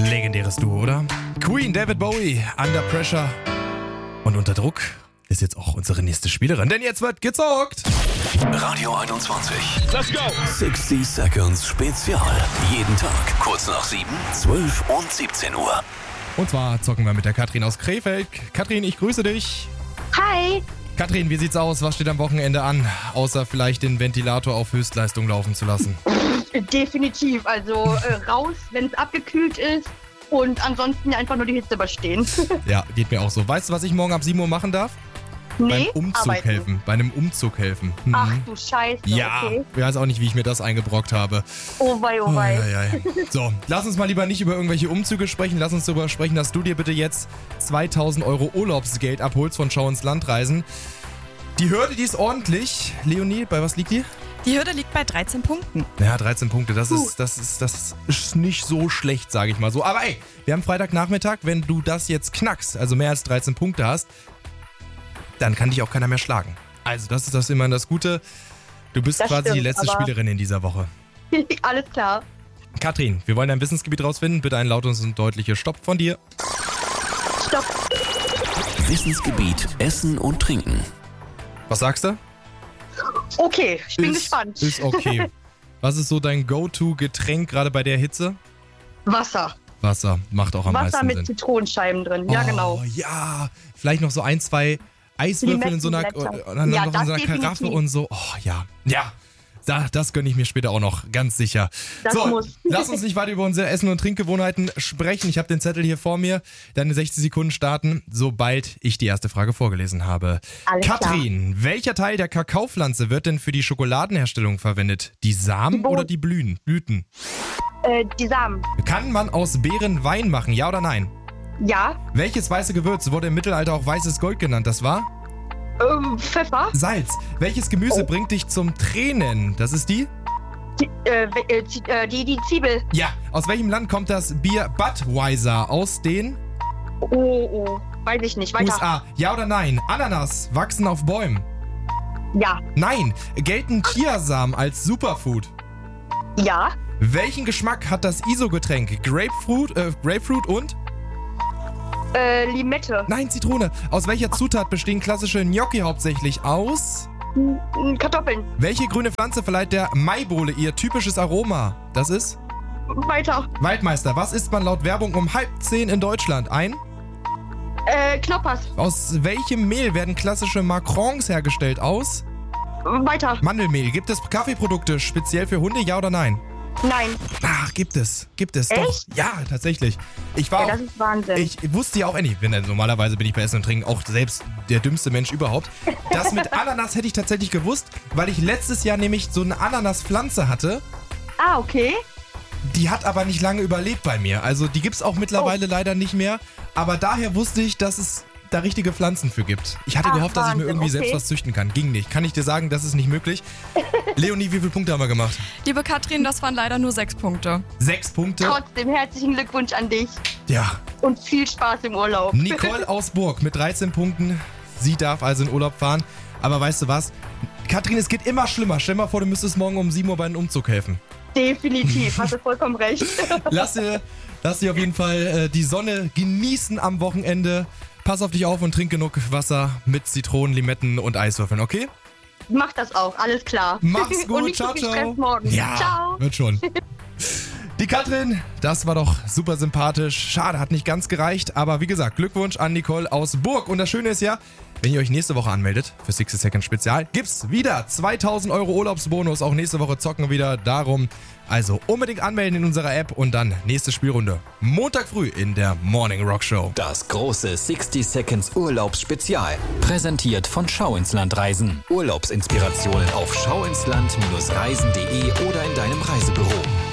Legendäres Duo, oder? Queen, David Bowie, Under Pressure. Und unter Druck ist jetzt auch unsere nächste Spielerin, denn jetzt wird gezockt. Radio 21. Let's go! 60 Seconds Spezial. Jeden Tag, kurz nach 7, 12 und 17 Uhr. Und zwar zocken wir mit der Katrin aus Krefeld. Katrin, ich grüße dich. Hi. Katrin, wie sieht's aus? Was steht am Wochenende an? Außer vielleicht den Ventilator auf Höchstleistung laufen zu lassen. Definitiv. Also raus, wenn es abgekühlt ist. Und ansonsten einfach nur die Hitze überstehen. Ja, geht mir auch so. Weißt du, was ich morgen ab 7 Uhr machen darf? Nee, Beim Umzug arbeiten. helfen. Bei einem Umzug helfen. Mhm. Ach du Scheiße, Ja, okay. ich weiß auch nicht, wie ich mir das eingebrockt habe. Oh wei, oh wei. Eieiei. So, lass uns mal lieber nicht über irgendwelche Umzüge sprechen. Lass uns darüber sprechen, dass du dir bitte jetzt 2.000 Euro Urlaubsgeld abholst von Schau ins Land reisen. Die Hürde, die ist ordentlich. Leonie, bei was liegt die? Die Hürde liegt bei 13 Punkten. Ja, 13 Punkte. Das ist nicht so schlecht, sage ich mal so. Aber ey, wir haben Freitagnachmittag. Wenn du das jetzt knackst, also mehr als 13 Punkte hast, dann kann dich auch keiner mehr schlagen. Also das ist das immer das Gute. Du bist Das quasi die stimmt, letzte aber- Spielerin in dieser Woche. Alles klar. Katrin, wir wollen dein Wissensgebiet rausfinden. Bitte ein lautes und deutliches Stopp von dir. Stopp. Wissensgebiet Essen und Trinken. Was sagst du? Okay, ich bin gespannt. Ist okay. Was ist so dein Go-To-Getränk gerade bei der Hitze? Wasser. Wasser. Macht auch am Wasser meisten mit Sinn. Zitronenscheiben drin. Ja, genau. Oh ja. Vielleicht noch so 1, 2 Eiswürfel in so einer, Limettenblätter. und dann Ja, noch in so einer das Karaffe definitiv. und so. Oh ja. Ja. Das gönne ich mir später auch noch, ganz sicher. Das so, muss. lass uns nicht weiter über unsere Essen- und Trinkgewohnheiten sprechen. Ich habe den Zettel hier vor mir. Deine 60 Sekunden starten, sobald ich die erste Frage vorgelesen habe. Alles Katrin, welcher Teil der Kakaopflanze wird denn für die Schokoladenherstellung verwendet? Die Samen Die Bohnen. oder die Blüten? Die Samen. Kann man aus Beeren Wein machen, ja oder nein? Ja. Welches weiße Gewürz wurde im Mittelalter auch weißes Gold genannt? Das war? Pfeffer. Salz. Welches Gemüse Oh. bringt dich zum Tränen? Das ist die? Die Zwiebel. Ja. Aus welchem Land kommt das Bier Budweiser? Aus den Oh. Weiß ich nicht. Weiter. USA. Ja oder nein? Ananas wachsen auf Bäumen. Ja. Nein. Gelten Chiasamen als Superfood? Ja. Welchen Geschmack hat das ISO-Getränk? Grapefruit und? Limette. Nein, Zitrone. Aus welcher Zutat bestehen klassische Gnocchi hauptsächlich? Aus? Kartoffeln. Welche grüne Pflanze verleiht der Maibohle ihr typisches Aroma? Das ist? Weiter. Waldmeister. Was isst man laut Werbung um 9:30 in Deutschland? Ein? Knoppers. Aus welchem Mehl werden klassische Macrons hergestellt? Aus? Weiter. Mandelmehl. Gibt es Kaffeeprodukte speziell für Hunde? Ja oder nein? Nein. Ach, gibt es. Gibt es. Echt? Doch. Ja, tatsächlich. Ich war Ja, auch, das ist Wahnsinn. ich wusste ja auch, normalerweise bin ich bei Essen und Trinken auch selbst der dümmste Mensch überhaupt. Das mit Ananas hätte ich tatsächlich gewusst, weil ich letztes Jahr nämlich so eine Ananaspflanze hatte. Okay. Die hat aber nicht lange überlebt bei mir. Also die gibt's auch mittlerweile leider nicht mehr. Aber daher wusste ich, dass es da richtige Pflanzen für gibt. Ich hatte Ach, gehofft, dass ich mir Wahnsinn, irgendwie selbst okay. was züchten kann. Ging nicht. Kann ich dir sagen, das ist nicht möglich. Leonie, wie viele Punkte haben wir gemacht? Liebe Katrin, das waren leider nur 6 Punkte. 6 Punkte. Trotzdem herzlichen Glückwunsch an dich. Ja. Und viel Spaß im Urlaub. Nicole aus Burg mit 13 Punkten. Sie darf also in Urlaub fahren. Aber weißt du was? Katrin, es geht immer schlimmer. Stell mal vor, du müsstest morgen um 7 Uhr bei einem Umzug helfen. Definitiv. Hast du vollkommen recht. Lass dir auf jeden Fall die Sonne genießen am Wochenende. Pass auf dich auf und trink genug Wasser mit Zitronen, Limetten und Eiswürfeln, okay? Mach das auch. Alles klar. Mach's gut. Und nicht Ciao, so viel ciao. Stress morgen. Ja, Ciao. wird schon. Die Katrin, das war doch super sympathisch. Schade, hat nicht ganz gereicht. Aber wie gesagt, Glückwunsch an Nicole aus Burg. Und das Schöne ist ja, wenn ihr euch nächste Woche anmeldet für 60 Second Spezial, gibt's wieder 2.000 Euro Urlaubsbonus. Auch nächste Woche zocken wir wieder. Darum also unbedingt anmelden in unserer App und dann nächste Spielrunde. Montag früh in der Morning Rock Show. Das große 60 Seconds Urlaubsspezial. Präsentiert von Schau ins Land Reisen. Urlaubsinspirationen auf schauinsland-reisen.de oder in deinem Reisebüro.